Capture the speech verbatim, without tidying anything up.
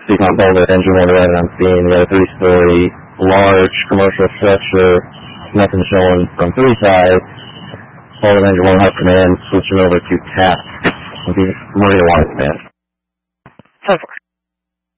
speaking on Boulder, engine one right on scene. We got a three-story, large commercial structure, nothing showing from three sides. Boulder engine one hot command, switching over to tap. Marina water command. Four four.